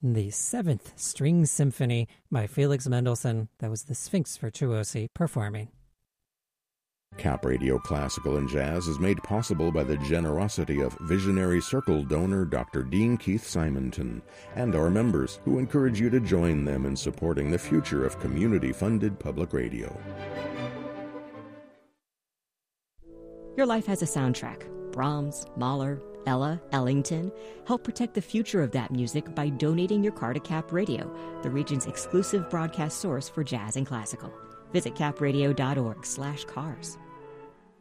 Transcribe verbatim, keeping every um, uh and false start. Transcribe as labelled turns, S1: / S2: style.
S1: the Seventh String Symphony by Felix Mendelssohn. That was the Sphinx Virtuosi performing.
S2: Cap Radio Classical and Jazz is made possible by the generosity of visionary Circle donor Doctor Dean Keith Simonton and our members, who encourage you to join them in supporting the future of community-funded public radio.
S3: Your life has a soundtrack. Brahms, Mahler, Ella, Ellington. Help protect the future of that music by donating your car to Cap Radio, the region's exclusive broadcast source for jazz and classical. Visit capradio.org slash cars.